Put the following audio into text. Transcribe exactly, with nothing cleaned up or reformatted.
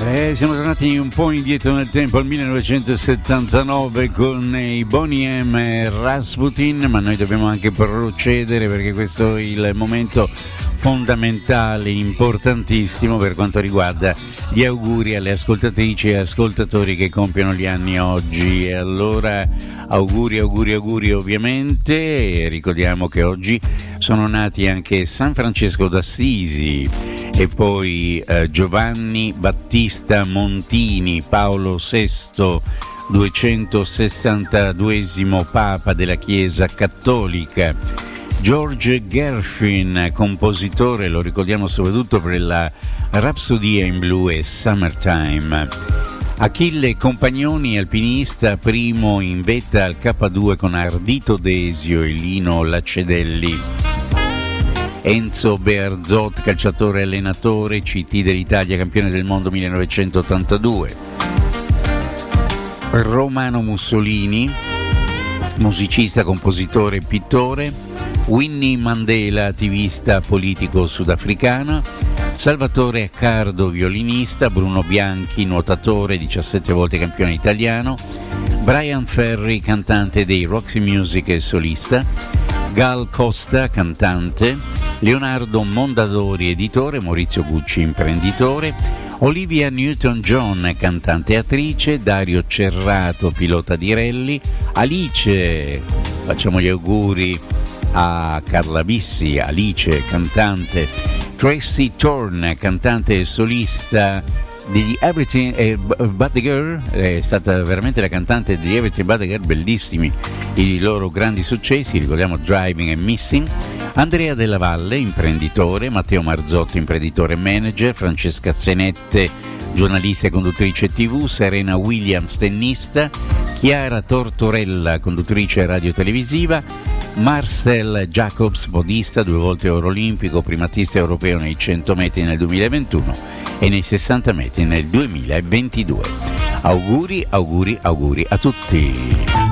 Eh, siamo tornati un po' indietro nel tempo, al millenovecentosettantanove, con i Boney M e Rasputin, ma noi dobbiamo anche procedere perché questo è il momento fondamentale, importantissimo per quanto riguarda gli auguri alle ascoltatrici e ascoltatori che compiono gli anni oggi. E allora auguri, auguri, auguri ovviamente, e ricordiamo che oggi sono nati anche San Francesco d'Assisi e poi eh, Giovanni Battista Montini, Paolo sesto, duecentosessantaduesimo Papa della Chiesa Cattolica, George Gershwin, compositore, lo ricordiamo soprattutto per la Rapsodia in blu e Summertime, Achille Compagnoni, alpinista, primo in vetta al K due con Ardito Desio e Lino Lacedelli, Enzo Bearzot, calciatore e allenatore, C T dell'Italia, campione del mondo millenovecentottantadue, Romano Mussolini, musicista, compositore e pittore, Winnie Mandela, attivista politico sudafricano, Salvatore Accardo, violinista, Bruno Bianchi, nuotatore, diciassette volte campione italiano, Brian Ferry, cantante dei Roxy Music e solista, Gal Costa, cantante, Leonardo Mondadori, editore, Maurizio Gucci, imprenditore, Olivia Newton-John, cantante e attrice, Dario Cerrato, pilota di rally, Alice, facciamo gli auguri a Carla Bissi, Alice, cantante, Tracy Thorn, cantante e solista di Everything eh, But the Girl, è stata veramente la cantante di Everything But the Girl, bellissimi i loro grandi successi, ricordiamo Driving e Missing, Andrea Della Valle, imprenditore, Matteo Marzotti, imprenditore e manager, Francesca Zenette, giornalista e conduttrice tivù, Serena Williams, tennista, Chiara Tortorella, conduttrice radio-televisiva, Marcel Jacobs, podista, due volte oro olimpico, primatista europeo nei cento metri nel duemilaventuno e nei sessanta metri nel duemilaventidue. Auguri, auguri, auguri a tutti!